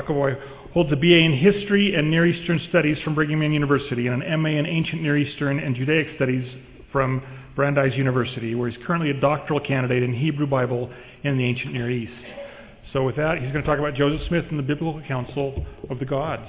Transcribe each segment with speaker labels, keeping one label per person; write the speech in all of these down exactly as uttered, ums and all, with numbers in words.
Speaker 1: McAvoy holds a B A in History and Near Eastern Studies from Brigham Young University and an M A in Ancient Near Eastern and Judaic Studies from Brandeis University, where he's currently a doctoral candidate in Hebrew Bible in the Ancient Near East. So with that, he's going to talk about Joseph Smith and the Biblical Council of the Gods.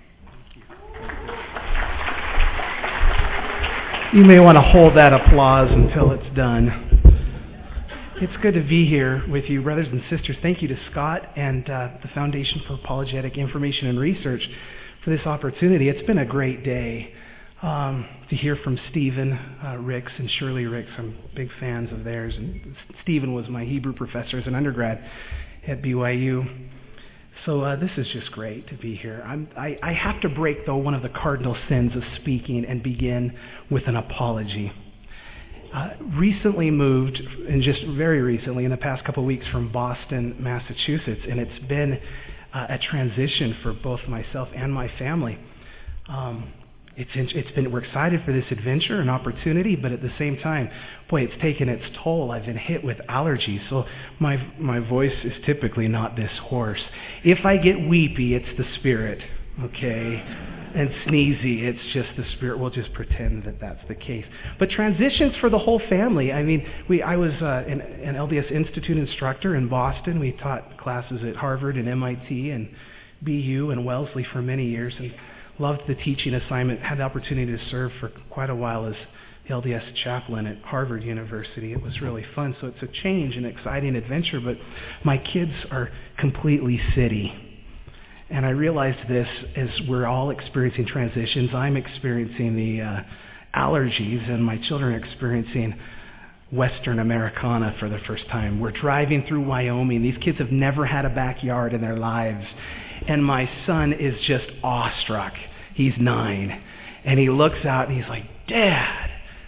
Speaker 2: You may want to hold that applause until it's done. It's good to be here with you, brothers and sisters. Thank you to Scott and uh, the Foundation for Apologetic Information and Research for this opportunity. It's been a great day um, to hear from Stephen uh, Ricks and Shirley Ricks. I'm big fans of theirs. And Stephen was my Hebrew professor as an undergrad at B Y U. So uh, this is just great to be here. I'm, I, I have to break, though, one of the cardinal sins of speaking and begin with an apology. Uh, recently moved, and just very recently, in the past couple of weeks, from Boston, Massachusetts, and it's been uh, a transition for both myself and my family. Um, it's it's been we're excited for this adventure and opportunity, but at the same time, boy, it's taken its toll. I've been hit with allergies, so my my voice is typically not this hoarse. If I get weepy, it's the spirit, okay? And sneezy, it's just the spirit. We'll just pretend that that's the case. But transitions for the whole family. I mean, we I was uh, an, an L D S Institute instructor in Boston. We taught classes at Harvard and M I T and B U and Wellesley for many years, and loved the teaching assignment. Had the opportunity to serve for quite a while as the L D S chaplain at Harvard University. It was really fun. So it's a change, an exciting adventure. But my kids are completely city. And I realized this as we're all experiencing transitions. I'm experiencing the uh, allergies, and my children are experiencing Western Americana for the first time. We're driving through Wyoming. These kids have never had a backyard in their lives. And my son is just awestruck. He's nine. And he looks out and he's like, Dad,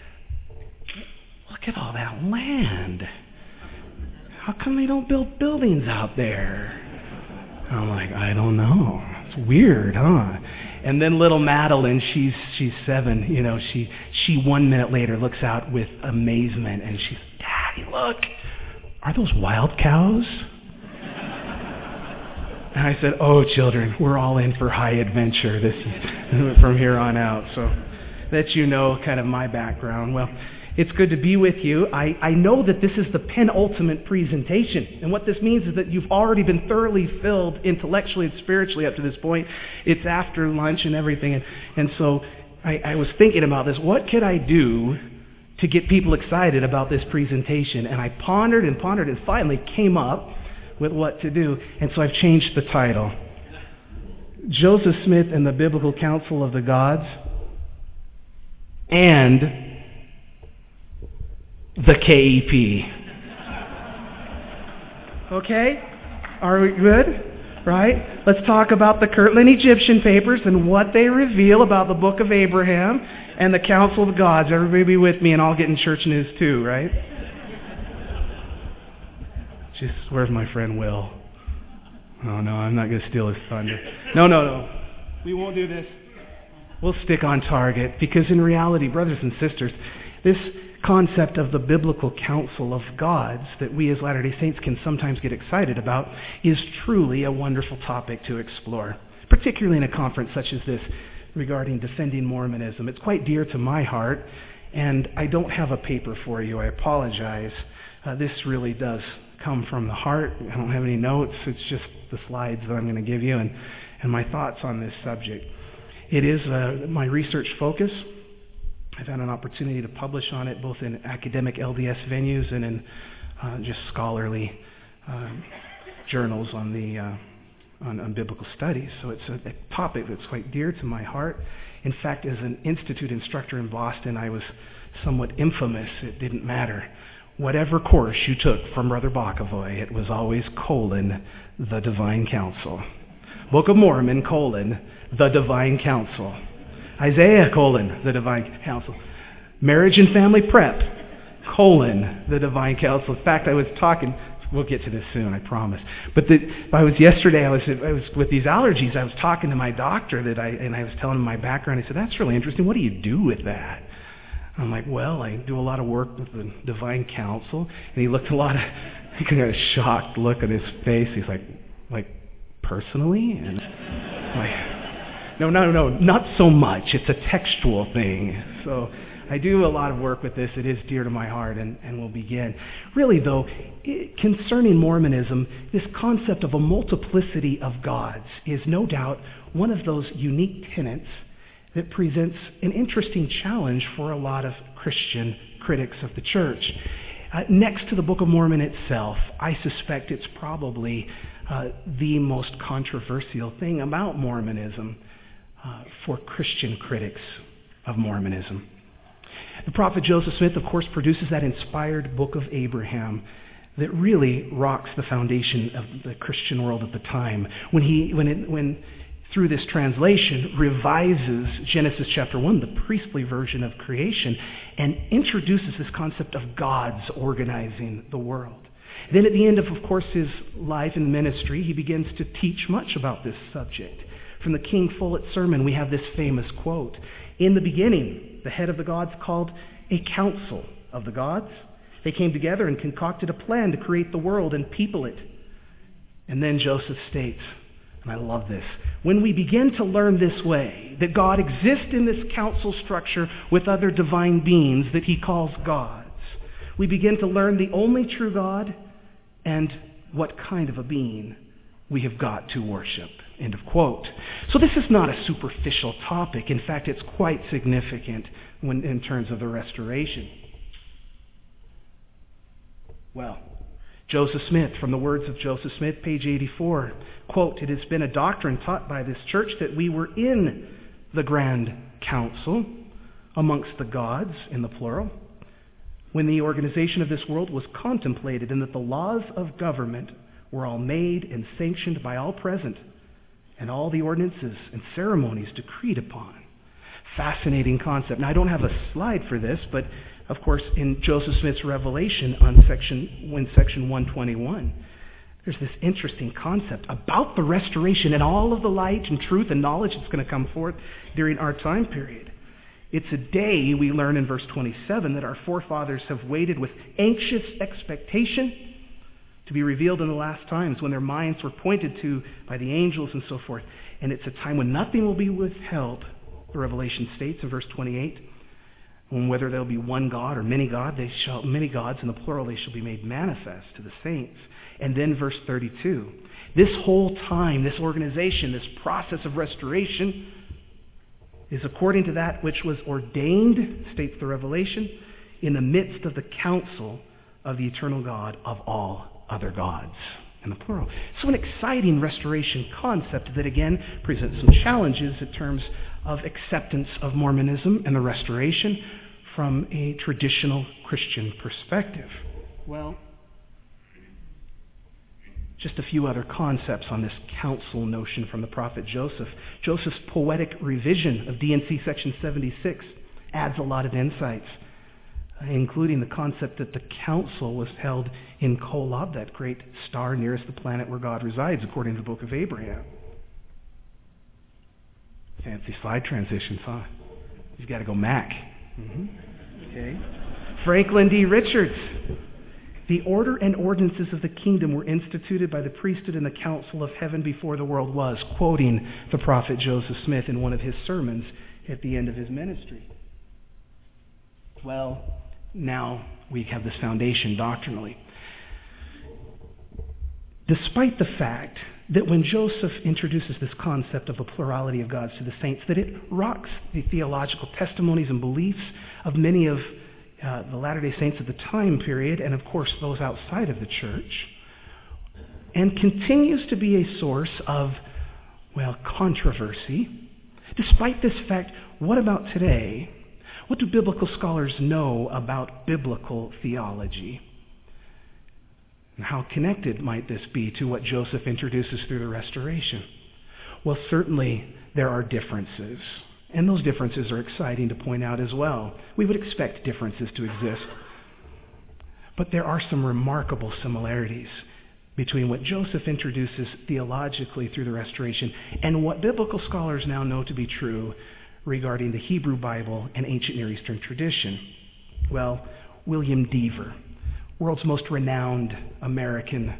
Speaker 2: look at all that land. How come they don't build buildings out there? I'm like, I don't know. It's weird, huh? And then little Madeline, she's she's seven. You know, she she one minute later looks out with amazement, and she's, Daddy, look, are those wild cows? And I said, oh, children, we're all in for high adventure. This is from here on out. So that you know, kind of my background. Well, it's good to be with you. I, I know that this is the penultimate presentation. And what this means is that you've already been thoroughly filled intellectually and spiritually up to this point. It's after lunch and everything. And, and so I, I was thinking about this. What could I do to get people excited about this presentation? And I pondered and pondered and finally came up with what to do. And so I've changed the title. Joseph Smith and the Biblical Council of the Gods and the K E P. Okay? Are we good? Right? Let's talk about the Kirtland Egyptian papers and what they reveal about the book of Abraham and the Council of the Gods. Everybody be with me, and I'll get in church news too, right? Just, where's my friend Will? Oh no, I'm not going to steal his thunder. No, no, no. We won't do this. We'll stick on target, because in reality, brothers and sisters, this concept of the biblical council of gods that we as Latter-day Saints can sometimes get excited about is truly a wonderful topic to explore, particularly in a conference such as this regarding defending Mormonism. It's quite dear to my heart, and I don't have a paper for you. I apologize. Uh, this really does come from the heart. I don't have any notes. It's just the slides that I'm going to give you and, and my thoughts on this subject. It is uh, my research focus. I've had an opportunity to publish on it both in academic L D S venues and in uh, just scholarly uh, journals on the uh, on, on biblical studies. So it's a, a topic that's quite dear to my heart. In fact, as an institute instructor in Boston, I was somewhat infamous. It didn't matter. Whatever course you took from Brother Bakavoy, it was always colon, the Divine Council. Book of Mormon, colon, the Divine Council. Isaiah, colon, the Divine Council. Marriage and Family Prep, colon, the Divine Council. In fact, I was talking, we'll get to this soon, I promise. But the, I was yesterday, I was, I was with these allergies, I was talking to my doctor that I, and I was telling him my background. He said, that's really interesting. What do you do with that? I'm like, well, I do a lot of work with the Divine Council. And he looked a lot of, he got a shocked look on his face. He's like, like, personally, and like, no, no, no, not so much. It's a textual thing. So I do a lot of work with this. It is dear to my heart, and, and we'll begin. Really, though, it, concerning Mormonism, this concept of a multiplicity of gods is no doubt one of those unique tenets that presents an interesting challenge for a lot of Christian critics of the church. Uh, next to the Book of Mormon itself, I suspect it's probably uh, the most controversial thing about Mormonism uh, for Christian critics of Mormonism. The prophet Joseph Smith, of course, produces that inspired Book of Abraham that really rocks the foundation of the Christian world at the time. When he, when it, when through this translation, revises Genesis chapter one, the priestly version of creation, and introduces this concept of gods organizing the world. Then at the end of, of course, his life and ministry, he begins to teach much about this subject. From the King Follett sermon, we have this famous quote: "In the beginning, the head of the gods called a council of the gods. They came together and concocted a plan to create the world and people it." And then Joseph states, and I love this, "When we begin to learn this way, that God exists in this council structure with other divine beings that he calls gods, we begin to learn the only true God and what kind of a being we have got to worship." End of quote. So this is not a superficial topic. In fact, it's quite significant when in terms of the restoration. Well, Joseph Smith, from the words of Joseph Smith, page eighty-four, quote, "It has been a doctrine taught by this church that we were in the grand council amongst the gods," in the plural, "when the organization of this world was contemplated, and that the laws of government were all made and sanctioned by all present, and all the ordinances and ceremonies decreed upon." Fascinating concept. Now, I don't have a slide for this, but of course, in Joseph Smith's Revelation on section, when section one twenty-one, there's this interesting concept about the restoration and all of the light and truth and knowledge that's going to come forth during our time period. It's a day, we learn in verse twenty-seven, that our forefathers have waited with anxious expectation to be revealed in the last times, when their minds were pointed to by the angels and so forth. And it's a time when nothing will be withheld, the Revelation states in verse twenty-eight. When whether there will be one God or many God, they shall many gods in the plural, they shall be made manifest to the saints. And then verse thirty-two. This whole time, this organization, this process of restoration is according to that which was ordained, states the Revelation, in the midst of the council of the eternal God of all other gods, in the plural. So an exciting restoration concept that again presents some challenges in terms of acceptance of Mormonism and the restoration from a traditional Christian perspective. Well, just a few other concepts on this council notion from the prophet Joseph. Joseph's poetic revision of D and C section seventy-six adds a lot of insights, including the concept that the council was held in Kolob, that great star nearest the planet where God resides, according to the Book of Abraham. Fancy slide transitions, huh? You've got to go Mac. Mm-hmm. Okay. Franklin D. Richards. The order and ordinances of the kingdom were instituted by the priesthood and the council of heaven before the world was, quoting the prophet Joseph Smith in one of his sermons at the end of his ministry. Well, now we have this foundation doctrinally. Despite the fact that when Joseph introduces this concept of a plurality of gods to the saints, that it rocks the theological testimonies and beliefs of many of uh, the Latter-day Saints of the time period, and of course those outside of the church, and continues to be a source of, well, controversy. Despite this fact, what about today? What do biblical scholars know about biblical theology? And how connected might this be to what Joseph introduces through the restoration? Well, certainly there are differences. And those differences are exciting to point out as well. We would expect differences to exist. But there are some remarkable similarities between what Joseph introduces theologically through the restoration and what biblical scholars now know to be true regarding the Hebrew Bible and ancient Near Eastern tradition. Well, William Dever, world's most renowned American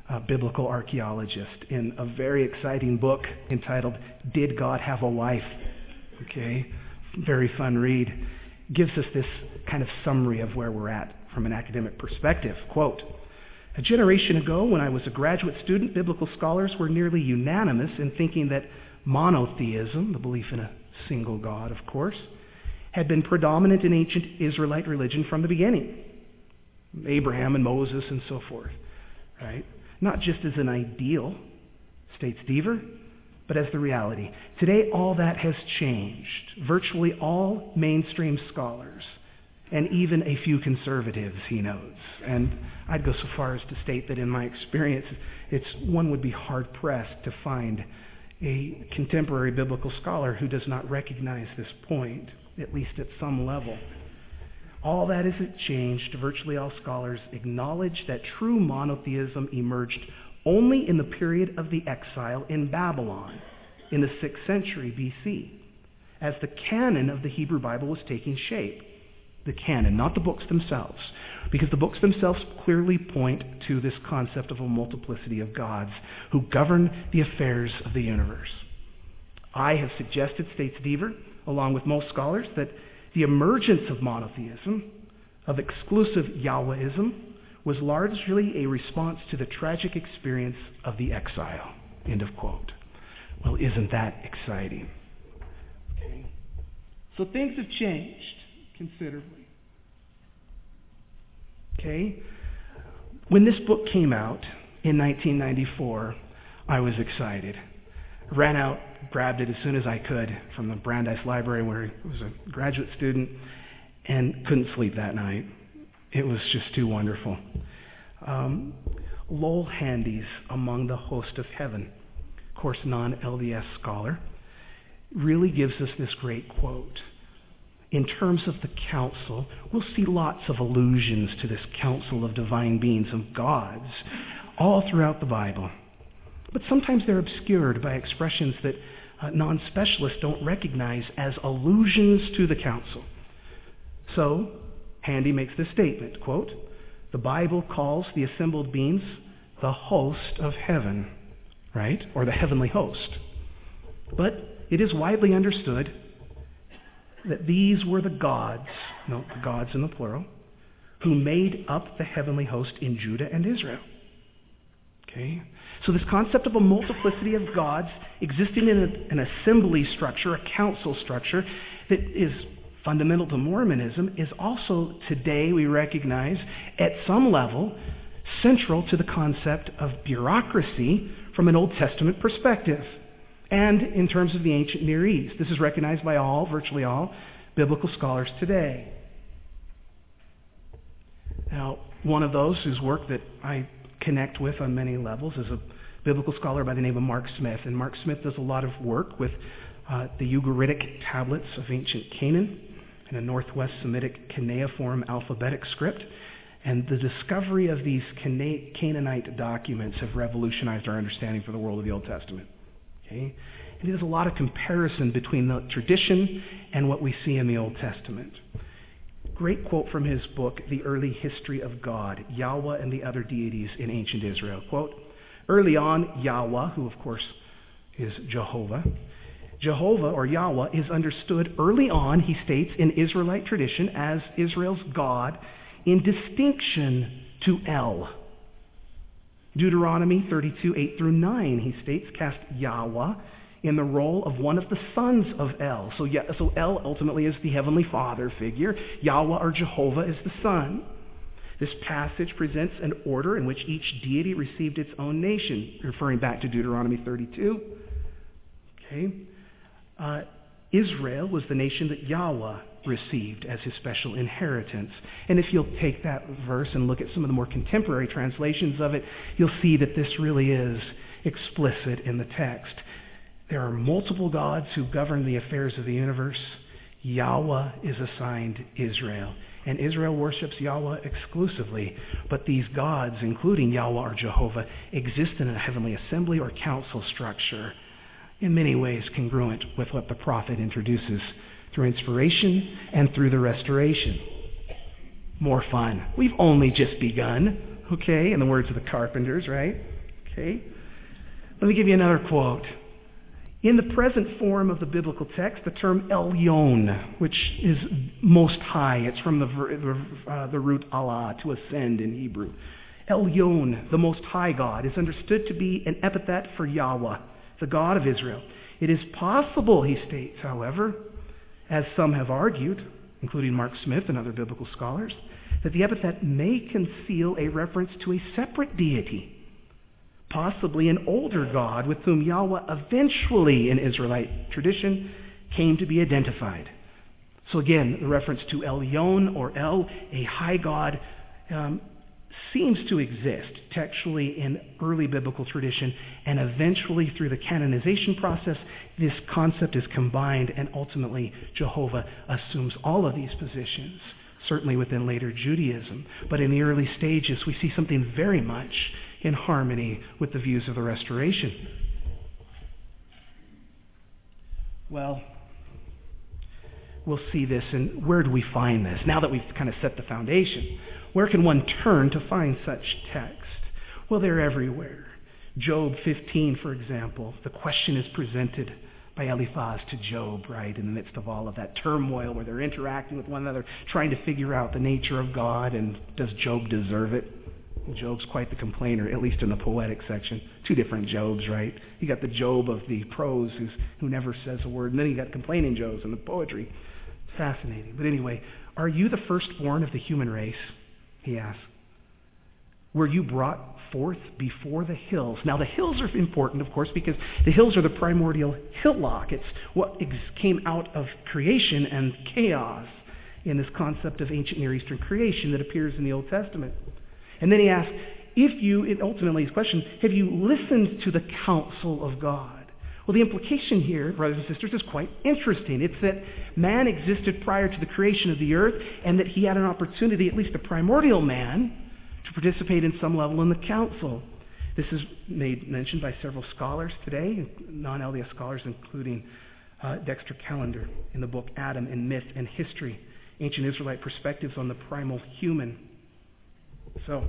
Speaker 2: a biblical archaeologist, in a very exciting book entitled Did God Have a Wife? Okay, very fun read. Gives us this kind of summary of where we're at from an academic perspective. Quote, "A generation ago, when I was a graduate student, biblical scholars were nearly unanimous in thinking that monotheism, the belief in a single God, of course, had been predominant in ancient Israelite religion from the beginning. Abraham and Moses and so forth, right? Not just as an ideal, states Deaver, but as the reality. Today, all that has changed. Virtually all mainstream scholars, and even a few conservatives, he notes. And I'd go so far as to state that in my experience, it's one would be hard-pressed to find a contemporary biblical scholar who does not recognize this point, at least at some level. All that hasn't changed. Virtually all scholars acknowledge that true monotheism emerged only in the period of the exile in Babylon in the sixth century B C, as the canon of the Hebrew Bible was taking shape. The canon, not the books themselves, because the books themselves clearly point to this concept of a multiplicity of gods who govern the affairs of the universe. I have suggested, states Deaver, along with most scholars, that the emergence of monotheism, of exclusive Yahwehism, was largely a response to the tragic experience of the exile. End of quote. Well, isn't that exciting? Okay. So things have changed considerably. Okay? When this book came out in nineteen ninety-four, I was excited. Ran out, grabbed it as soon as I could from the Brandeis Library where I was a graduate student, and couldn't sleep that night. It was just too wonderful. Um, Lowell Handes, Among the Host of Heaven, of course, non-L D S scholar, really gives us this great quote. In terms of the council, we'll see lots of allusions to this council of divine beings, of gods, all throughout the Bible. But sometimes they're obscured by expressions that uh, non-specialists don't recognize as allusions to the council. So, Handy makes this statement, quote, "The Bible calls the assembled beings the host of heaven," right? Or the heavenly host. But it is widely understood that these were the gods, no, the gods in the plural, who made up the heavenly host in Judah and Israel. Okay? So this concept of a multiplicity of gods existing in a, an assembly structure, a council structure, that is fundamental to Mormonism, is also today, we recognize, at some level, central to the concept of bureaucracy from an Old Testament perspective, and in terms of the ancient Near East. This is recognized by all, virtually all, biblical scholars today. Now, one of those whose work that I connect with on many levels is a biblical scholar by the name of Mark Smith. And Mark Smith does a lot of work with uh, the Ugaritic tablets of ancient Canaan and a Northwest Semitic cuneiform alphabetic script. And the discovery of these Cana- Canaanite documents have revolutionized our understanding for the world of the Old Testament. Okay? And there's a lot of comparison between the tradition and what we see in the Old Testament. Great quote from his book, The Early History of God, Yahweh and the Other Deities in Ancient Israel. Quote, "Early on, Yahweh," who of course is Jehovah, Jehovah or Yahweh is understood early on, he states, in Israelite tradition as Israel's God in distinction to El. Deuteronomy thirty-two, eight through nine, he states, cast Yahweh in the role of one of the sons of El. So, yeah, so El ultimately is the Heavenly Father figure. Yahweh or Jehovah is the Son. This passage presents an order in which each deity received its own nation, referring back to Deuteronomy thirty-two. Okay. Uh, Israel was the nation that Yahweh received as his special inheritance. And if you'll take that verse and look at some of the more contemporary translations of it, you'll see that this really is explicit in the text. There are multiple gods who govern the affairs of the universe. Yahweh is assigned Israel, and Israel worships Yahweh exclusively. But these gods, including Yahweh or Jehovah, exist in a heavenly assembly or council structure, in many ways congruent with what the prophet introduces through inspiration and through the restoration. More fun. We've only just begun, okay, in the words of the Carpenters, right? Okay? Let me give you another quote. In the present form of the biblical text, the term Elyon, which is most high, it's from the, uh, the root Allah, to ascend in Hebrew. Elyon, the most high God, is understood to be an epithet for Yahweh, the God of Israel. It is possible, he states, however, as some have argued, including Mark Smith and other biblical scholars, that the epithet may conceal a reference to a separate deity, possibly an older God with whom Yahweh eventually, in Israelite tradition, came to be identified. So again, the reference to Elyon or El, a high God, um, seems to exist textually in early biblical tradition, and eventually through the canonization process, this concept is combined, and ultimately Jehovah assumes all of these positions, certainly within later Judaism. But in the early stages, we see something very much in harmony with the views of the Restoration. Well, we'll see this, and where do we find this? Now that we've kind of set the foundation, where can one turn to find such text? Well, they're everywhere. Job fifteen, for example, the question is presented by Eliphaz to Job, right, in the midst of all of that turmoil where they're interacting with one another, trying to figure out the nature of God, and does Job deserve it? Job's quite the complainer, at least in the poetic section. Two different Jobs, right? You got the Job of the prose who's, who never says a word, and then you got complaining Jobs in the poetry. Fascinating. But anyway, are you the firstborn of the human race? He asks. Were you brought forth before the hills? Now, the hills are important, of course, because the hills are the primordial hillock. It's what ex- came out of creation and chaos in this concept of ancient Near Eastern creation that appears in the Old Testament. And then he asks, if you, ultimately his question, have you listened to the counsel of God? Well, the implication here, brothers and sisters, is quite interesting. It's that man existed prior to the creation of the earth, and that he had an opportunity, at least the primordial man, to participate in some level in the council. This is made mentioned by several scholars today, non-L D S scholars, including uh, Dexter Callender in the book Adam in Myth and History, Ancient Israelite Perspectives on the Primal Human. So,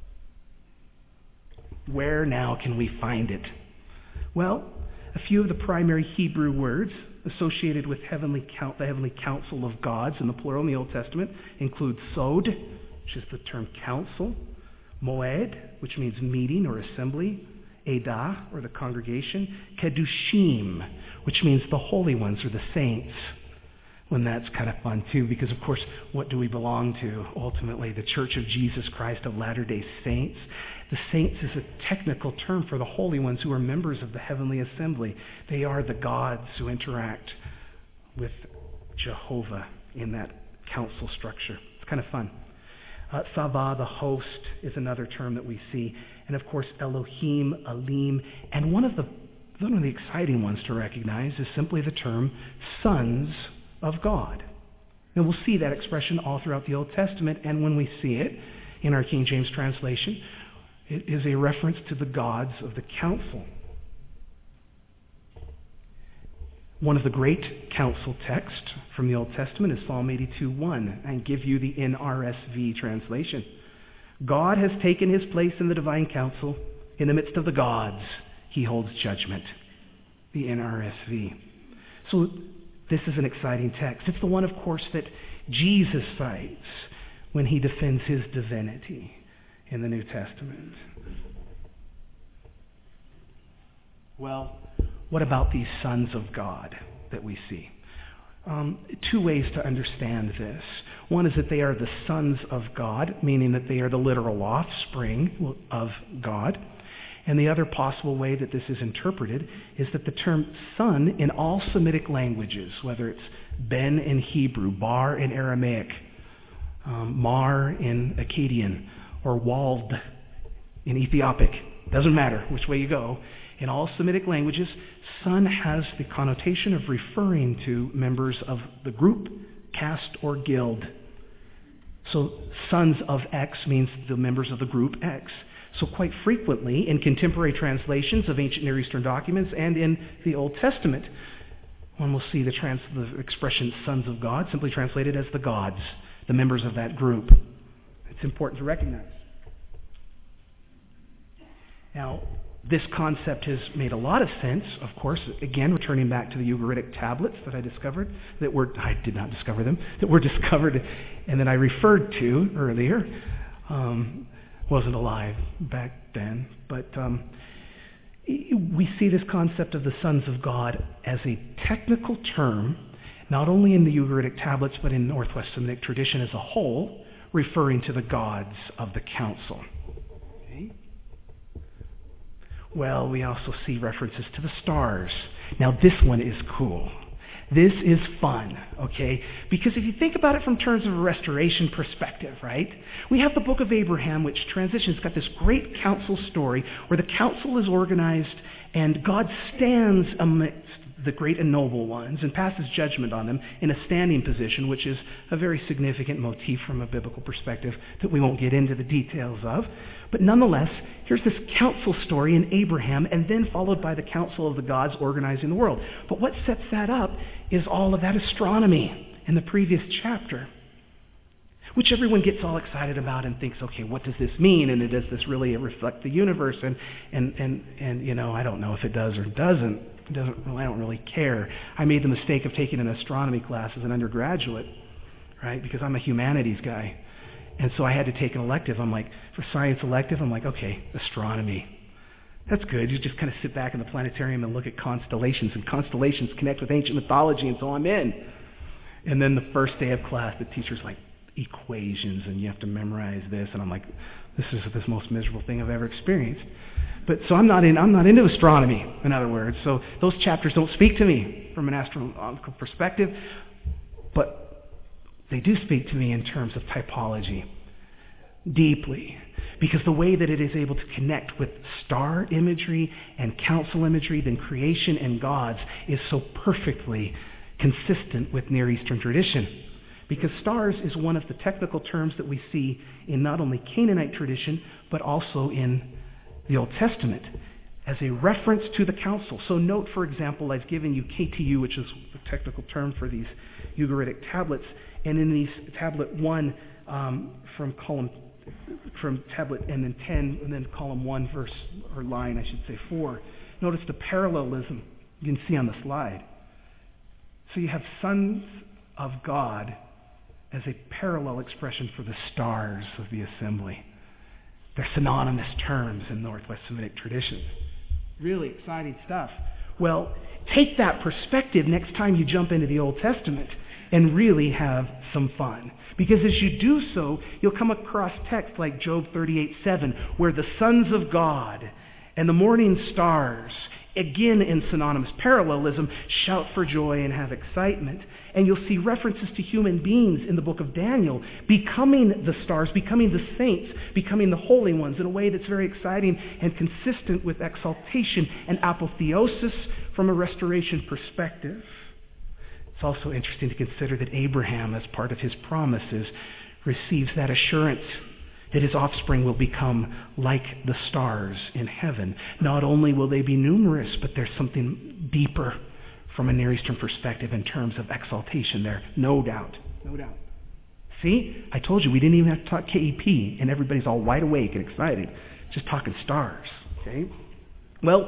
Speaker 2: where now can we find it? Well, a few of the primary Hebrew words associated with heavenly count, the heavenly council of gods in the plural in the Old Testament include sod, which is the term council, moed, which means meeting or assembly, edah, or the congregation, kedushim, which means the holy ones or the saints. When that's kind of fun too, because of course, what do we belong to? Ultimately, the Church of Jesus Christ of Latter-day Saints. The saints is a technical term for the holy ones who are members of the heavenly assembly. They are the gods who interact with Jehovah in that council structure. It's kind of fun. Uh, Sava, the host, is another term that we see. And of course, Elohim, Elim. And one of the one of the exciting ones to recognize is simply the term sons of God. And we'll see that expression all throughout the Old Testament, and when we see it in our King James translation, it is a reference to the gods of the council. One of the great council texts from the Old Testament is Psalm eighty-two one. I give you the N R S V translation. God has taken his place in the divine council. In the midst of the gods, he holds judgment. The N R S V. So this is an exciting text. It's the one, of course, that Jesus cites when he defends his divinity in the New Testament. Well, what about these sons of God that we see? Um, two ways to understand this. One is that they are the sons of God, meaning that they are the literal offspring of God. And the other possible way that this is interpreted is that the term son in all Semitic languages, whether it's ben in Hebrew, bar in Aramaic, um, mar in Akkadian, or wald in Ethiopic, doesn't matter which way you go, in all Semitic languages, son has the connotation of referring to members of the group, caste, or guild. So sons of X means the members of the group X. So quite frequently in contemporary translations of ancient Near Eastern documents and in the Old Testament, one will see the, trans- the expression sons of God simply translated as the gods, the members of that group. It's important to recognize. Now, this concept has made a lot of sense, of course, again, returning back to the Ugaritic tablets that I discovered, that were, I did not discover them, that were discovered and that I referred to earlier. Um, wasn't alive back then, but um, we see this concept of the sons of God as a technical term, not only in the Ugaritic tablets, but in Northwest Semitic tradition as a whole, referring to the gods of the council. Okay. Well, we also see references to the stars. Now, this one is cool. This is fun, okay? Because if you think about it from terms of a restoration perspective, right? We have the book of Abraham, which transitions, got this great council story where the council is organized and God stands amidst the great and noble ones and passes judgment on them in a standing position, which is a very significant motif from a biblical perspective that we won't get into the details of. But nonetheless, here's this council story in Abraham, and then followed by the council of the gods organizing the world. But what sets that up is all of that astronomy in the previous chapter, which everyone gets all excited about and thinks, okay, what does this mean? And does this really reflect the universe? And, and, and, and you know, I don't know if it does or doesn't. It doesn't well, I don't really care. I made the mistake of taking an astronomy class as an undergraduate, right? Because I'm a humanities guy. And so I had to take an elective. I'm like, for science elective, I'm like, okay, astronomy. That's good. You just kind of sit back in the planetarium and look at constellations, and constellations connect with ancient mythology, and so I'm in. And then the first day of class, the teacher's like, equations, and you have to memorize this, and I'm like, this is the most miserable thing I've ever experienced. But so I'm not in. I'm not into astronomy, in other words. So those chapters don't speak to me from an astronomical perspective, but they do speak to me in terms of typology deeply, because the way that it is able to connect with star imagery and council imagery, then creation and gods, is so perfectly consistent with Near Eastern tradition. Because stars is one of the technical terms that we see in not only Canaanite tradition, but also in the Old Testament as a reference to the council. So note, for example, I've given you K T U, which is the technical term for these Ugaritic tablets, and in these tablet one um, from column from tablet and then ten, and then column one, verse or line, I should say four. Notice the parallelism you can see on the slide. So you have sons of God as a parallel expression for the stars of the assembly. They're synonymous terms in Northwest Semitic tradition. Really exciting stuff. Well, take that perspective next time you jump into the Old Testament and really have some fun. Because as you do so, you'll come across texts like Job thirty-eight seven, where the sons of God and the morning stars, again in synonymous parallelism, shout for joy and have excitement. And you'll see references to human beings in the book of Daniel becoming the stars, becoming the saints, becoming the holy ones in a way that's very exciting and consistent with exaltation and apotheosis from a restoration perspective. It's also interesting to consider that Abraham, as part of his promises, receives that assurance that his offspring will become like the stars in heaven. Not only will they be numerous, but there's something deeper from a Near Eastern perspective in terms of exaltation there. No doubt. No doubt. See? I told you we didn't even have to talk K E P, and everybody's all wide awake and excited. Just talking stars. Okay? Well,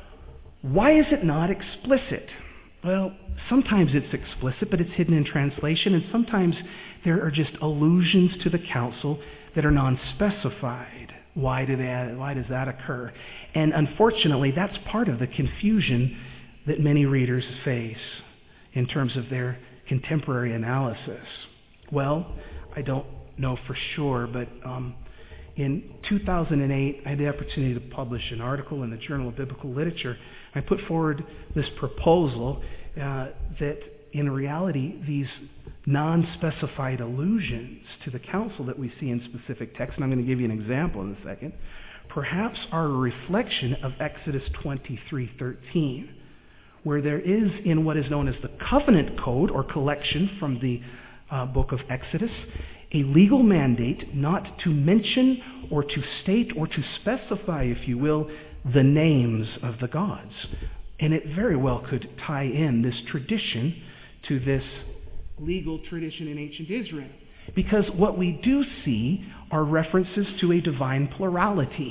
Speaker 2: why is it not explicit? Well, sometimes it's explicit, but it's hidden in translation, and sometimes there are just allusions to the council that are non-specified. Why do they, why does that occur? And unfortunately, that's part of the confusion that many readers face in terms of their contemporary analysis. Well, I don't know for sure, but um, in two thousand eight, I had the opportunity to publish an article in the Journal of Biblical Literature. I put forward this proposal uh, that in reality, these non-specified allusions to the council that we see in specific texts, and I'm going to give you an example in a second, perhaps are a reflection of Exodus twenty-three thirteen, where there is in what is known as the covenant code or collection from the uh, book of Exodus, a legal mandate not to mention or to state or to specify, if you will, the names of the gods. And it very well could tie in this tradition to this legal tradition in ancient Israel. Because what we do see are references to a divine plurality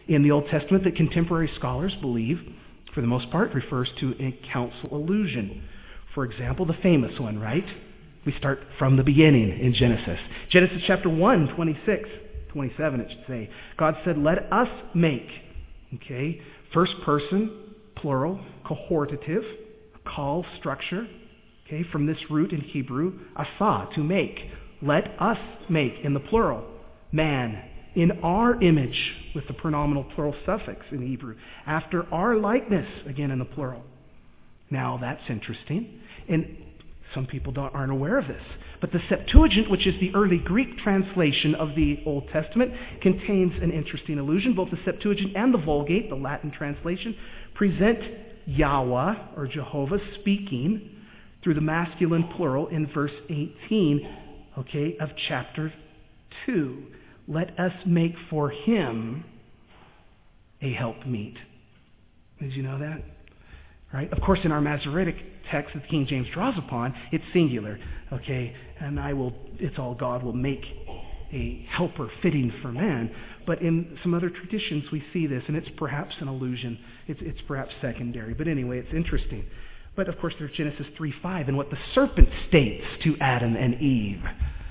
Speaker 2: in the Old Testament that contemporary scholars believe, for the most part, refers to a council allusion. For example, the famous one, right? We start from the beginning in Genesis. Genesis chapter one, twenty-six, twenty-seven it should say. God said, let us make. Okay, first person, plural, cohortative, call structure. Okay, from this root in Hebrew, asa, to make. Let us make, in the plural, man, in our image, with the pronominal plural suffix in Hebrew. After our likeness, again in the plural. Now that's interesting. And some people don't, aren't aware of this. But the Septuagint, which is the early Greek translation of the Old Testament, contains an interesting allusion. Both the Septuagint and the Vulgate, the Latin translation, present Yahweh, or Jehovah, speaking through the masculine plural in verse eighteen, okay, of chapter two. Let us make for him a helpmeet. Did you know that? Right? Of course, in our Masoretic text that King James draws upon, it's singular. Okay, and I will. It's all God will make a helper fitting for man. But in some other traditions, we see this, and it's perhaps an allusion. It's it's perhaps secondary. But anyway, it's interesting. But of course, there's Genesis three five and what the serpent states to Adam and Eve.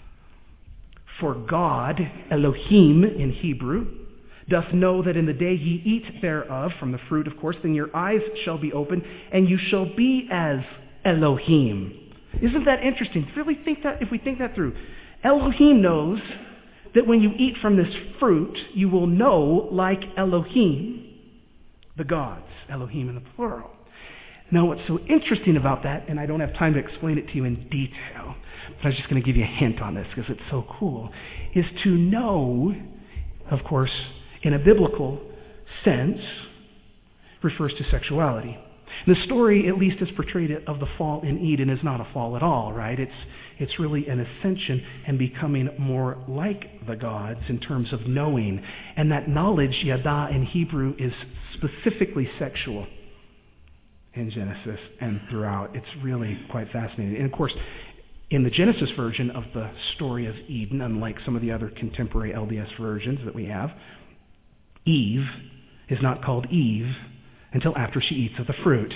Speaker 2: For God, Elohim in Hebrew, doth know that in the day ye eat thereof, from the fruit, of course, then your eyes shall be opened, and you shall be as Elohim. Isn't that interesting? Really think that, if we think that through. Elohim knows that when you eat from this fruit, you will know like Elohim, the gods, Elohim in the plural. Now, what's so interesting about that, and I don't have time to explain it to you in detail, but I was just going to give you a hint on this because it's so cool, is to know, of course, in a biblical sense, refers to sexuality. The story, at least as portrayed of the fall in Eden, is not a fall at all, right? It's it's really an ascension and becoming more like the gods in terms of knowing. And that knowledge, yada in Hebrew, is specifically sexual in Genesis and throughout. It's really quite fascinating. And of course, in the Genesis version of the story of Eden, unlike some of the other contemporary L D S versions that we have, Eve is not called Eve until after she eats of the fruit.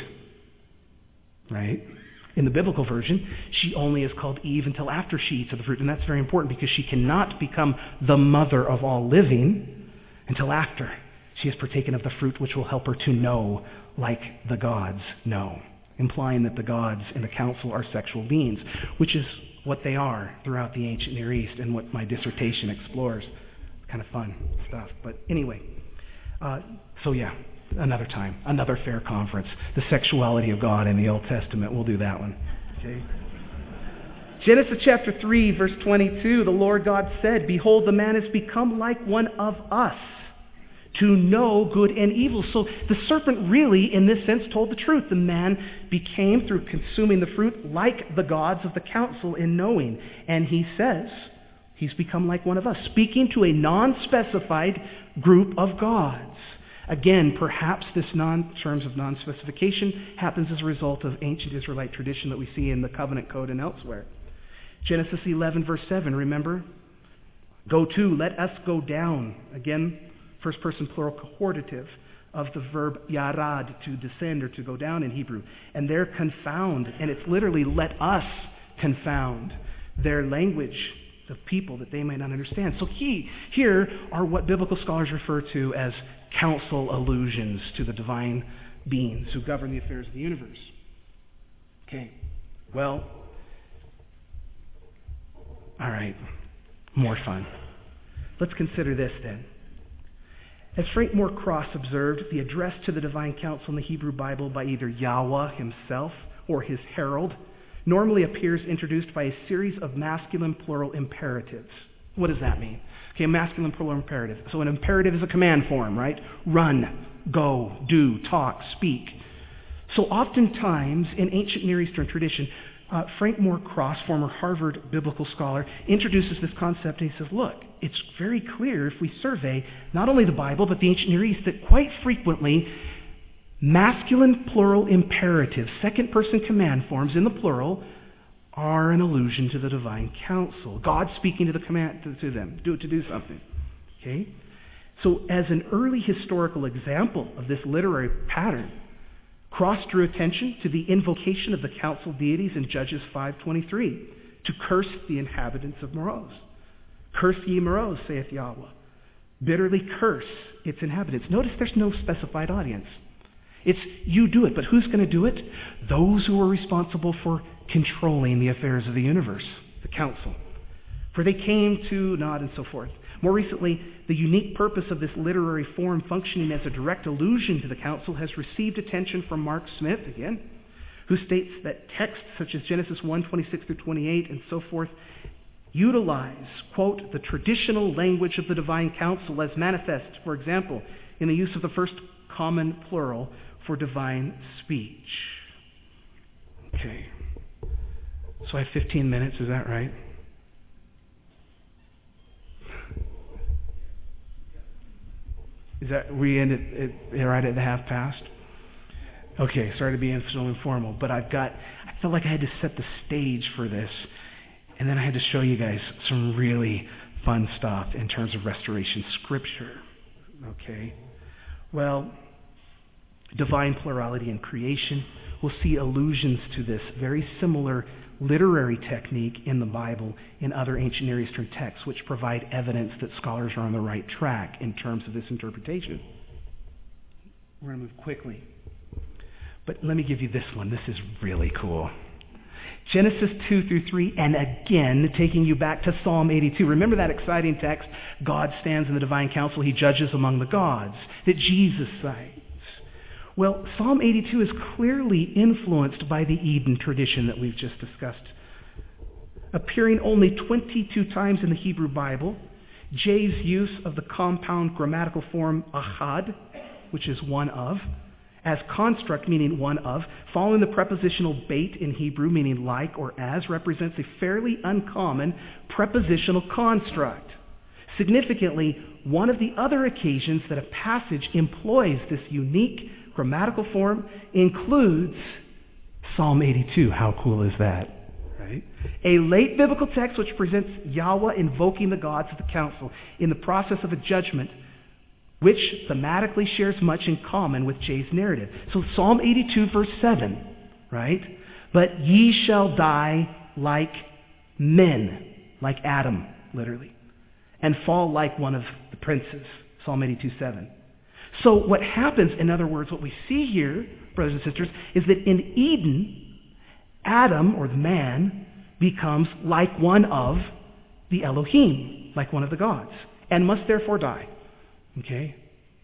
Speaker 2: Right? In the biblical version, she only is called Eve until after she eats of the fruit. And that's very important because she cannot become the mother of all living until after she has partaken of the fruit, which will help her to know like the gods know, implying that the gods in the council are sexual beings, which is what they are throughout the ancient Near East and what my dissertation explores. It's kind of fun stuff. But anyway, uh, so yeah, another time, another fair conference. The sexuality of God in the Old Testament. We'll do that one. Okay. Genesis chapter three, verse twenty-two, the Lord God said, Behold, the man has become like one of us, to know good and evil. So the serpent really, in this sense, told the truth. The man became, through consuming the fruit, like the gods of the council in knowing. And he says, he's become like one of us, speaking to a non-specified group of gods. Again, perhaps this non terms of non-specification happens as a result of ancient Israelite tradition that we see in the covenant code and elsewhere. Genesis eleven, verse seven, remember? Go to, let us go down. Again, first person plural cohortative of the verb yarad, to descend or to go down in Hebrew. And they're confound, and it's literally let us confound their language of people that they may not understand. So he, here are what biblical scholars refer to as council allusions to the divine beings who govern the affairs of the universe. Okay, well, all right, more fun. Let's consider this then. As Frank Moore Cross observed, the address to the divine council in the Hebrew Bible by either Yahweh himself or his herald normally appears introduced by a series of masculine plural imperatives. What does that mean? Okay, a masculine plural imperative. So an imperative is a command form, right? Run, go, do, talk, speak. So oftentimes in ancient Near Eastern tradition, uh, Frank Moore Cross, former Harvard biblical scholar, introduces this concept and he says, look, it's very clear if we survey not only the Bible but the ancient Near East that quite frequently masculine plural imperatives, second person command forms in the plural, are an allusion to the divine council. God speaking to the command to, to them, do to do something. Okay? So as an early historical example of this literary pattern, Cross drew attention to the invocation of the council deities in Judges five twenty-three to curse the inhabitants of Meroz. Curse ye Meroz, saith Yahweh. Bitterly curse its inhabitants. Notice there's no specified audience. It's you do it, but who's going to do it? Those who are responsible for controlling the affairs of the universe, the council. For they came to not and so forth. More recently, the unique purpose of this literary form functioning as a direct allusion to the council has received attention from Mark Smith, again, who states that texts such as Genesis one twenty-six through twenty-eight and so forth utilize, quote, the traditional language of the divine council as manifest, for example, in the use of the first common plural for divine speech. Okay. So I have fifteen minutes, is that right? Is that, we end at, at, right at the half past? Okay, sorry to be so informal, but I've got, I felt like I had to set the stage for this, and then I had to show you guys some really fun stuff in terms of restoration scripture. Okay? Well, divine plurality in creation, we'll see allusions to this very similar literary technique in the Bible in other ancient Near Eastern texts, which provide evidence that scholars are on the right track in terms of this interpretation. We're going to move quickly. But let me give you this one. This is really cool. Genesis two through three, and again, taking you back to Psalm eighty-two. Remember that exciting text? God stands in the divine council. He judges among the gods that Jesus cites. Well, Psalm eighty-two is clearly influenced by the Eden tradition that we've just discussed. Appearing only twenty-two times in the Hebrew Bible, Jay's use of the compound grammatical form achad, which is one of, as construct meaning one of, following the prepositional bait in Hebrew meaning like or as, represents a fairly uncommon prepositional construct. Significantly, one of the other occasions that a passage employs this unique grammatical form includes Psalm eighty-two. How cool is that? Right? A late biblical text which presents Yahweh invoking the gods of the council in the process of a judgment, which thematically shares much in common with Jay's narrative. So Psalm eighty-two verse seven, right? But ye shall die like men, like Adam, literally, and fall like one of the princes, Psalm eighty-two seven. So what happens, in other words, what we see here, brothers and sisters, is that in Eden, Adam, or the man, becomes like one of the Elohim, like one of the gods, and must therefore die. Okay?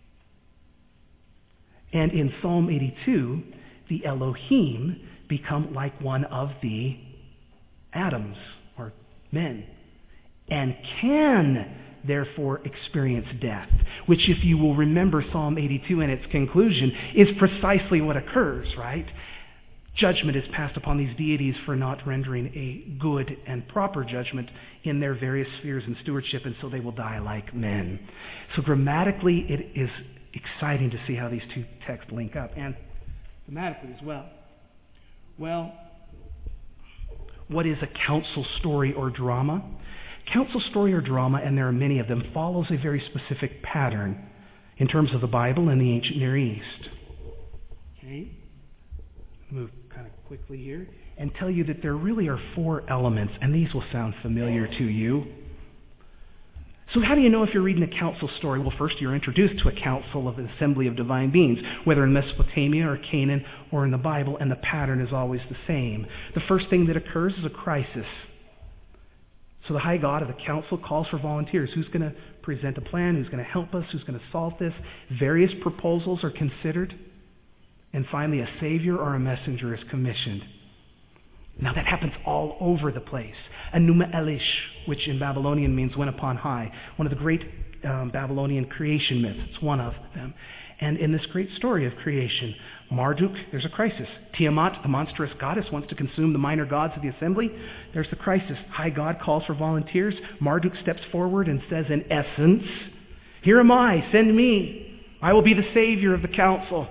Speaker 2: And in Psalm eighty-two, the Elohim become like one of the Adams, or men, and can therefore experience death, which, if you will remember Psalm eighty-two and its conclusion, is precisely what occurs, right? Judgment is passed upon these deities for not rendering a good and proper judgment in their various spheres and stewardship, and so they will die like men. So grammatically, it is exciting to see how these two texts link up, and thematically as well. Well, what is a council story or drama? Council story or drama, and there are many of them, follows a very specific pattern in terms of the Bible and the ancient Near East. Okay? Move kind of quickly here and tell you that there really are four elements, and these will sound familiar to you. So how do you know if you're reading a council story? Well, first you're introduced to a council of an assembly of divine beings, whether in Mesopotamia or Canaan or in the Bible, and the pattern is always the same. The first thing that occurs is a crisis. So the high God of the council calls for volunteers. Who's going to present a plan? Who's going to help us? Who's going to solve this? Various proposals are considered. And finally, a savior or a messenger is commissioned. Now that happens all over the place. Enuma Elish, which in Babylonian means went upon high. One of the great um, Babylonian creation myths. It's one of them. And in this great story of creation, Marduk, there's a crisis. Tiamat, the monstrous goddess, wants to consume the minor gods of the assembly. There's the crisis. High God calls for volunteers. Marduk steps forward and says, in essence, here am I, send me. I will be the savior of the council.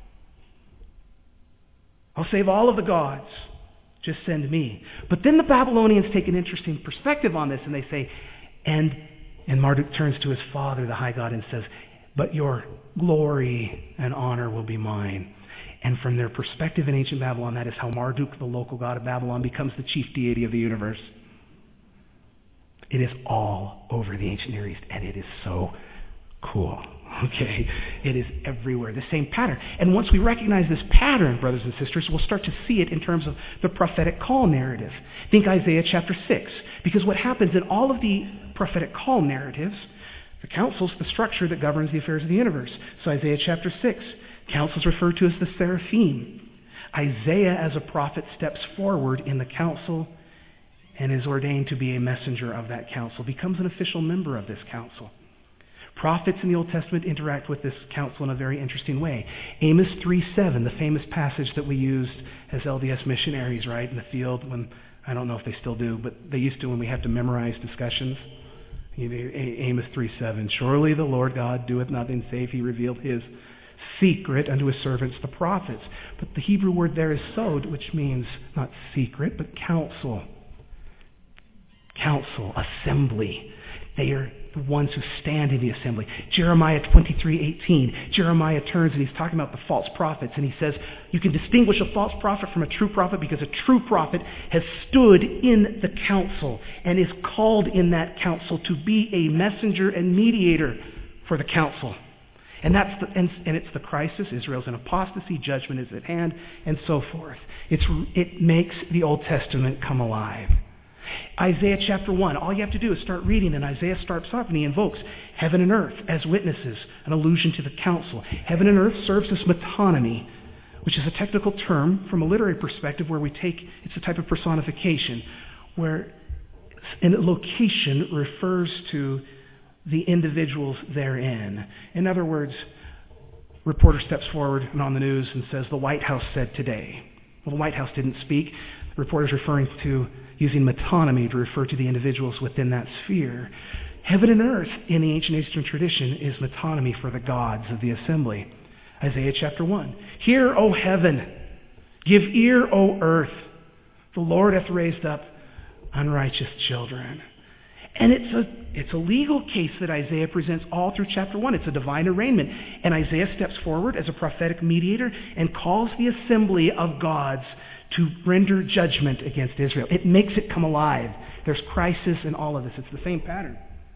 Speaker 2: I'll save all of the gods. Just send me. But then the Babylonians take an interesting perspective on this, and they say, and And Marduk turns to his father, the high god, and says, but your glory and honor will be mine. And from their perspective in ancient Babylon, that is how Marduk, the local god of Babylon, becomes the chief deity of the universe. It is all over the ancient Near East, and it is so cool. Okay? It is everywhere, the same pattern. And once we recognize this pattern, brothers and sisters, we'll start to see it in terms of the prophetic call narrative. Think Isaiah chapter six. Because what happens in all of the prophetic call narratives, the council's the structure that governs the affairs of the universe. So Isaiah chapter six, council is referred to as the seraphim. Isaiah, as a prophet, steps forward in the council and is ordained to be a messenger of that council, becomes an official member of this council. Prophets in the Old Testament interact with this council in a very interesting way. Amos three seven, the famous passage that we used as L D S missionaries, right, in the field when, I don't know if they still do, but they used to when we had to memorize discussions. Amos three seven, surely the Lord God doeth nothing save he revealed his secret unto his servants the prophets. But the Hebrew word there is sod, which means not secret, but council. Council, assembly. They are the ones who stand in the assembly. Jeremiah twenty-three eighteen. Jeremiah turns and he's talking about the false prophets, and he says, you can distinguish a false prophet from a true prophet because a true prophet has stood in the council and is called in that council to be a messenger and mediator for the council. And that's the, and, and it's the crisis. Israel's in apostasy, judgment is at hand, and so forth. It's, it makes the Old Testament come alive. Isaiah chapter one, all you have to do is start reading, and Isaiah starts off and he invokes heaven and earth as witnesses, an allusion to the council. Heaven and earth serves as metonymy, which is a technical term from a literary perspective where we take, it's a type of personification, where a location refers to the individuals therein. In other words, reporter steps forward and on the news and says, the White House said today. Well, the White House didn't speak. The reporter's referring to using metonymy to refer to the individuals within that sphere. Heaven and earth in the ancient Eastern tradition is metonymy for the gods of the assembly. Isaiah chapter one. Hear, O heaven, give ear, O earth. The Lord hath raised up unrighteous children. And it's a, it's a legal case that Isaiah presents all through chapter one. It's a divine arraignment. And Isaiah steps forward as a prophetic mediator and calls the assembly of gods to render judgment against Israel. It makes it come alive. There's crisis in all of this. It's the same pattern.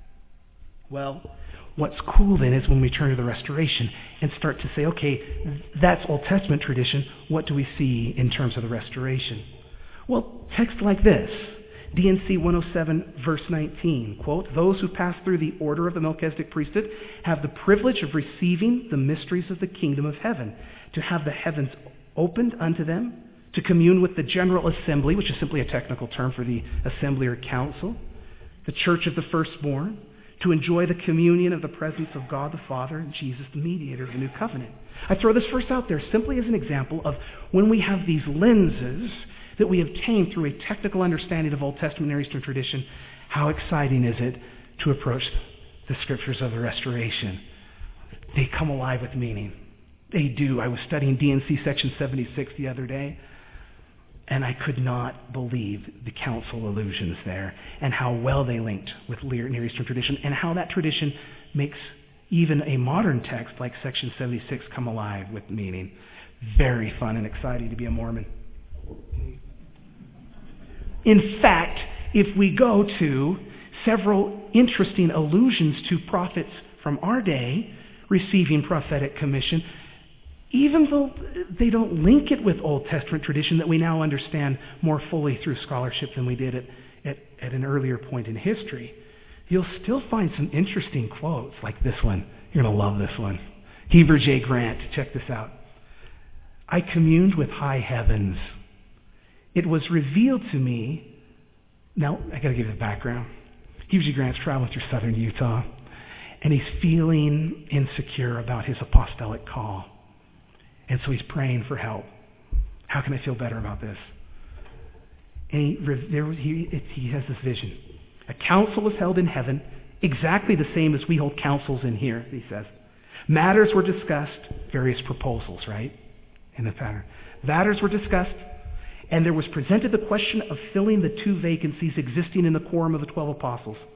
Speaker 2: Well, what's cool then is when we turn to the restoration and start to say, okay, that's Old Testament tradition. What do we see in terms of the restoration? Well, text like this. D and C one oh seven, verse nineteen, quote, those who pass through the order of the Melchizedek priesthood have the privilege of receiving the mysteries of the kingdom of heaven, to have the heavens opened unto them, to commune with the general assembly, which is simply a technical term for the assembly or council, the church of the firstborn, to enjoy the communion of the presence of God the Father and Jesus the mediator of the new covenant. I throw this verse out there simply as an example of when we have these lenses that we obtain through a technical understanding of Old Testament Near Eastern tradition, how exciting is it to approach the scriptures of the restoration? They come alive with meaning. They do. I was studying D and C section seventy-six the other day, and I could not believe the council allusions there and how well they linked with Near Eastern tradition and how that tradition makes even a modern text like section seventy-six come alive with meaning. Very fun and exciting to be a Mormon. In fact, if we go to several interesting allusions to prophets from our day receiving prophetic commission, even though they don't link it with Old Testament tradition that we now understand more fully through scholarship than we did at, at, at an earlier point in history, you'll still find some interesting quotes like this one. You're going to love this one. Heber J. Grant, check this out. I communed with high heavens. It was revealed to me. Now, I got to give you the background. Heber J. Grant's traveling through southern Utah, and he's feeling insecure about his apostolic call. And so he's praying for help. How can I feel better about this? And he, there, he, he has this vision. A council was held in heaven, exactly the same as we hold councils in here, he says. Matters were discussed, various proposals, right, in the pattern. Matters were discussed, and there was presented the question of filling the two vacancies existing in the quorum of the twelve apostles.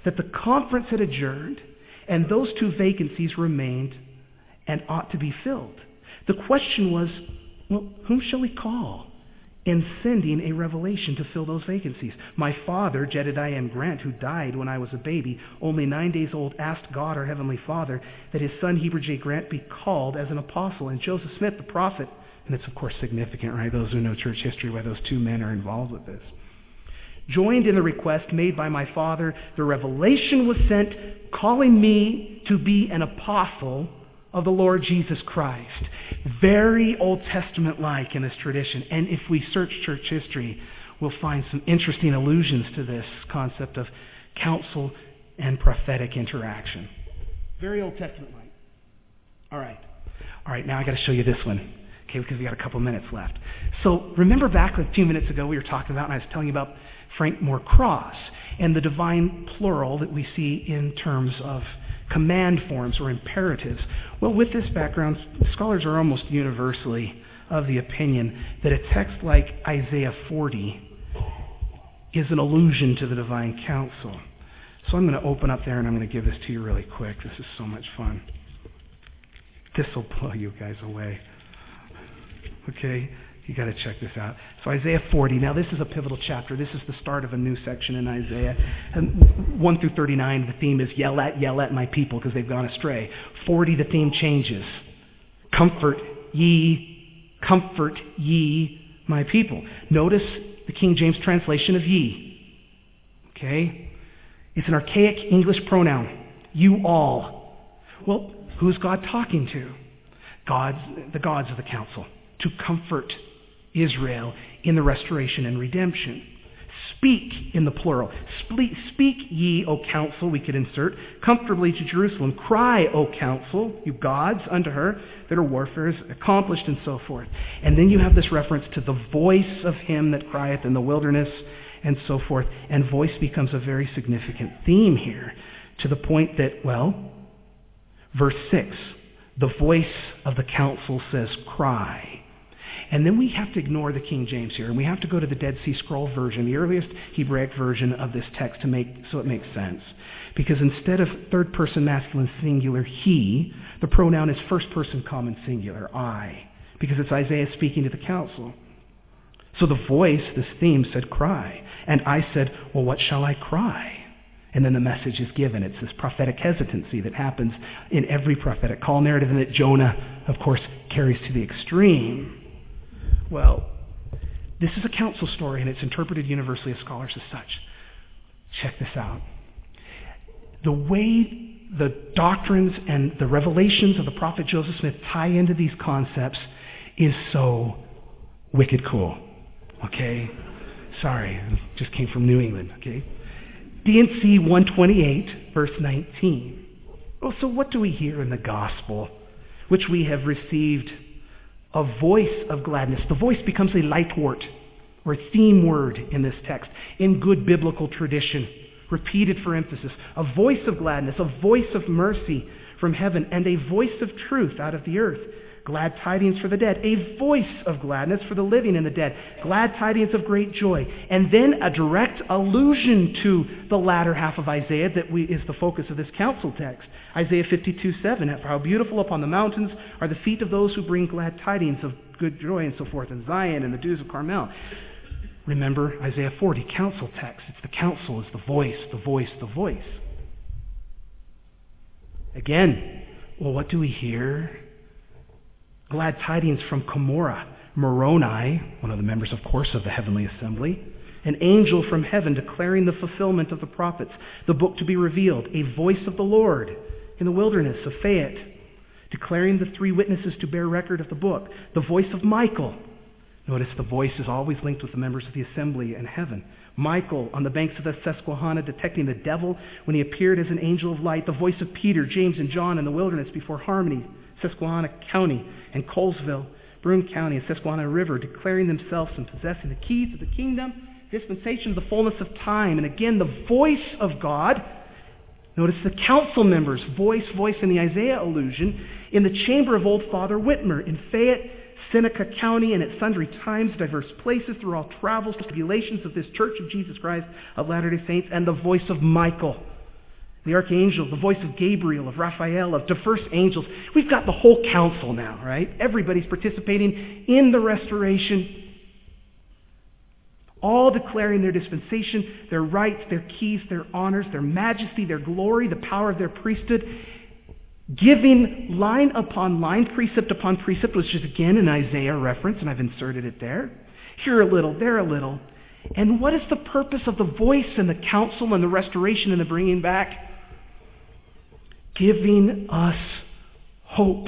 Speaker 2: that the conference had adjourned and those two vacancies remained and ought to be filled. The question was, well, whom shall we call? In sending a revelation to fill those vacancies. My father, Jedediah M. Grant, who died when I was a baby, only nine days old, asked God, our Heavenly Father, that his son Heber J. Grant be called as an apostle. And Joseph Smith, the prophet, and it's of course significant, right? Those who know church history, why those two men are involved with this, joined in the request made by my father. The revelation was sent, calling me to be an apostle of the Lord Jesus Christ. Very Old Testament-like in this tradition. And if we search church history, we'll find some interesting allusions to this concept of counsel and prophetic interaction. Very Old Testament-like. All right. All right, now I got to show you this one, okay, because we got a couple minutes left. So remember back a few minutes ago we were talking about, and I was telling you about Frank Moore Cross and the divine plural that we see in terms of command forms or imperatives. Well, with this background, scholars are almost universally of the opinion that a text like Isaiah forty is an allusion to the divine counsel. So I'm going to open up there and I'm going to give this to you really quick. This is so much fun. This will blow you guys away. Okay? You got to check this out. So Isaiah forty. Now this is a pivotal chapter. This is the start of a new section in Isaiah. And one through thirty-nine, the theme is yell at, yell at my people because they've gone astray. forty, the theme changes. Comfort ye, comfort ye my people. Notice the King James translation of ye. Okay? It's an archaic English pronoun. You all. Well, who's God talking to? God's, the gods of the council. To comfort Israel in the restoration and redemption. Speak in the plural. Speak, speak ye, O counsel, we could insert, comfortably to Jerusalem. Cry, O counsel, you gods, unto her, that her warfare is accomplished, and so forth. And then you have this reference to the voice of him that crieth in the wilderness, and so forth. And voice becomes a very significant theme here, to the point that, well, verse six, the voice of the counsel says, cry. And then we have to ignore the King James here, and we have to go to the Dead Sea Scroll version, the earliest Hebraic version of this text, to make so it makes sense. Because instead of third person masculine singular he, the pronoun is first person common singular I, because it's Isaiah speaking to the council. So the voice, this theme, said cry. And I said, well, what shall I cry? And then the message is given. It's this prophetic hesitancy that happens in every prophetic call narrative, and that Jonah, of course, carries to the extreme. Well, this is a council story, and it's interpreted universally as scholars as such. Check this out. The way the doctrines and the revelations of the prophet Joseph Smith tie into these concepts is so wicked cool. Okay? Sorry, it just came from New England. Okay? D and C one twenty-eight, verse nineteen. Well, so what do we hear in the gospel, which we have received? A voice of gladness. The voice becomes a lightwort or a theme word in this text in good biblical tradition, repeated for emphasis. A voice of gladness, a voice of mercy from heaven, and a voice of truth out of the earth. Glad tidings for the dead. A voice of gladness for the living and the dead. Glad tidings of great joy. And then a direct allusion to the latter half of Isaiah that we, is the focus of this council text. Isaiah fifty-two seven. How beautiful upon the mountains are the feet of those who bring glad tidings of good joy, and so forth, in Zion and the dews of Carmel. Remember Isaiah forty, council text. It's the council, is the voice, the voice, the voice. Again, well, what do we hear? Glad tidings from Cumorah, Moroni, one of the members, of course, of the heavenly assembly. An angel from heaven declaring the fulfillment of the prophets, the book to be revealed. A voice of the Lord in the wilderness of Fayette, declaring the three witnesses to bear record of the book. The voice of Michael. Notice the voice is always linked with the members of the assembly in heaven. Michael on the banks of the Susquehanna detecting the devil when he appeared as an angel of light. The voice of Peter, James, and John in the wilderness before Harmony, Susquehanna County, and Colesville, Broome County, and Susquehanna River, declaring themselves and possessing the keys of the kingdom, dispensation of the fullness of time. And again, the voice of God. Notice the council members, voice, voice in the Isaiah allusion, in the chamber of old Father Whitmer, in Fayette, Seneca County, and at sundry times, diverse places, through all travels, tribulations of this Church of Jesus Christ of Latter-day Saints, and the voice of Michael, the archangel, the voice of Gabriel, of Raphael, of diverse angels. We've got the whole council now, right? Everybody's participating in the restoration, all declaring their dispensation, their rights, their keys, their honors, their majesty, their glory, the power of their priesthood, giving line upon line, precept upon precept, which is again an Isaiah reference, and I've inserted it there. Here a little, there a little. And what is the purpose of the voice and the counsel and the restoration and the bringing back? Giving us hope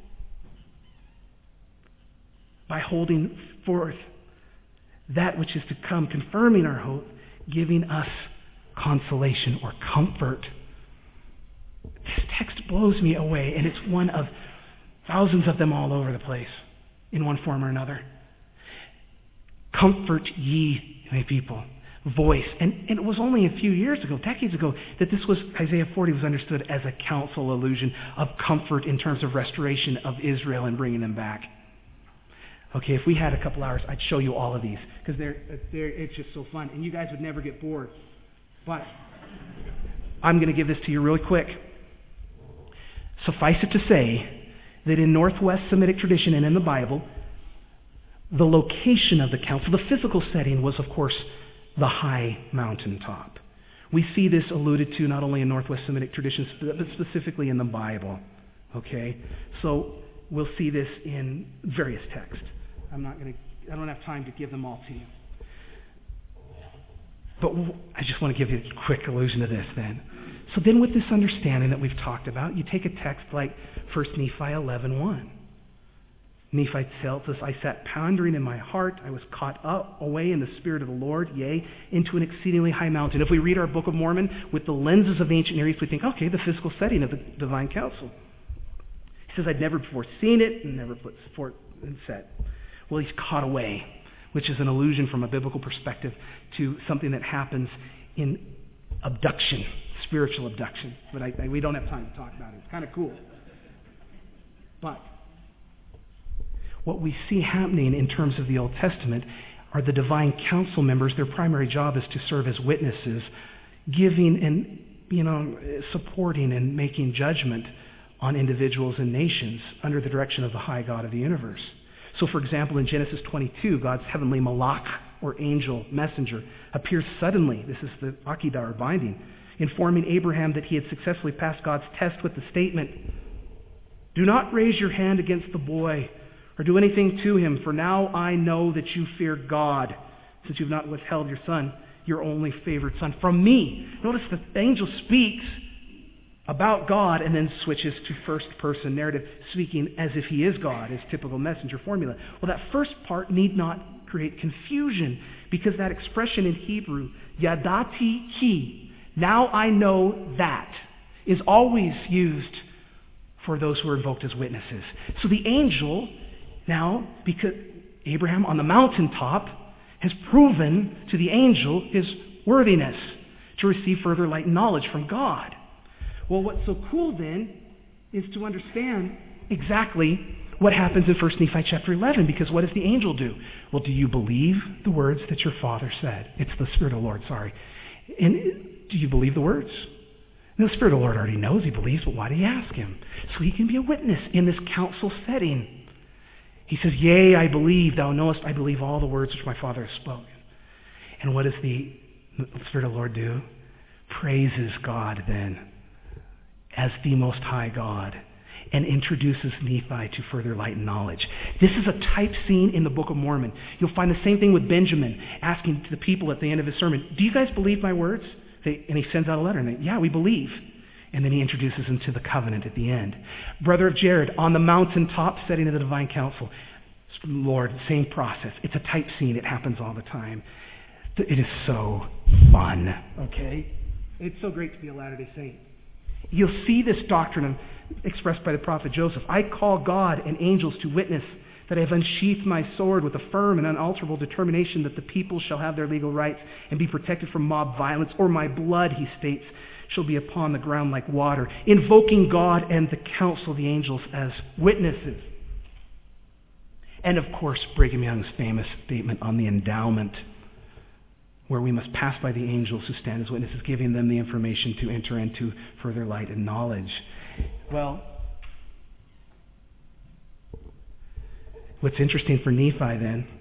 Speaker 2: by holding forth that which is to come, confirming our hope, giving us consolation or comfort. This text blows me away, and it's one of thousands of them all over the place in one form or another. Comfort ye, my people. Voice. And, and it was only a few years ago, decades ago, that this was, Isaiah forty was understood as a counsel allusion of comfort in terms of restoration of Israel and bringing them back. Okay, if we had a couple hours, I'd show you all of these, because they're, they're, it's just so fun, and you guys would never get bored. But I'm going to give this to you really quick. Suffice it to say that in Northwest Semitic tradition and in the Bible, the location of the council, the physical setting, was, of course, the high mountaintop. We see this alluded to not only in Northwest Semitic traditions, but specifically in the Bible. Okay? So we'll see this in various texts. I'm not going to, I don't have time to give them all to you. But I just want to give you a quick allusion to this then. So then with this understanding that we've talked about, you take a text like First Nephi eleven one. Nephi tells us, I sat pondering in my heart, I was caught up away in the Spirit of the Lord, yea, into an exceedingly high mountain. If we read our Book of Mormon with the lenses of ancient Near East, we think, okay, the physical setting of the divine council. He says, I'd never before seen it and never put forth and said. Well, he's caught away, which is an allusion from a biblical perspective to something that happens in abduction, spiritual abduction. But I, I, we don't have time to talk about it. It's kind of cool. But what we see happening in terms of the Old Testament are the divine council members. Their primary job is to serve as witnesses, giving and, you know, supporting and making judgment on individuals and nations under the direction of the high God of the universe. So, for example, in Genesis twenty-two, God's heavenly malach, or angel messenger, appears suddenly. This is the Akedah, or binding, informing Abraham that he had successfully passed God's test with the statement, do not raise your hand against the boy or do anything to him, for now I know that you fear God, since you've not withheld your son, your only favored son, from me. Notice the angel speaks about God and then switches to first-person narrative, speaking as if he is God, as typical messenger formula. Well, that first part need not create confusion, because that expression in Hebrew, yadati ki, now I know that, is always used for those who are invoked as witnesses. So the angel, now, because Abraham on the mountaintop has proven to the angel his worthiness to receive further light and knowledge from God. Well, what's so cool then is to understand exactly what happens in First Nephi chapter eleven, because what does the angel do? Well, do you believe the words that your father said? It's the Spirit of the Lord, sorry. And do you believe the words? And the Spirit of the Lord already knows he believes, but why do you ask him? So he can be a witness in this council setting. He says, yea, I believe, thou knowest I believe all the words which my father has spoken. And what does the Spirit of the Lord do? Praises God then as the Most High God, and introduces Nephi to further light and knowledge. This is a type scene in the Book of Mormon. You'll find the same thing with Benjamin, asking the people at the end of his sermon, do you guys believe my words? They, and he sends out a letter, and they, yeah, we believe. And then he introduces them to the covenant at the end. Brother of Jared, on the mountaintop setting of the divine council. Lord, same process. It's a type scene. It happens all the time. It is so fun, okay? It's so great to be a Latter-day Saint. You'll see this doctrine expressed by the prophet Joseph. I call God and angels to witness that I have unsheathed my sword with a firm and unalterable determination that the people shall have their legal rights and be protected from mob violence, or my blood, he states, shall be upon the ground like water, invoking God and the council of the angels as witnesses. And of course, Brigham Young's famous statement on the endowment. where we must pass by the angels who stand as witnesses, giving them the information to enter into further light and knowledge. Well, what's interesting for Nephi then